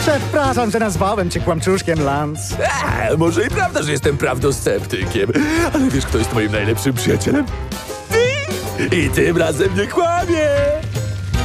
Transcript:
Przepraszam, że nazwałem cię kłamczuszkiem, Lance. Może i prawda, że jestem prawdosceptykiem, ale wiesz, kto jest moim najlepszym przyjacielem? Ty! I tym razem nie kłamię!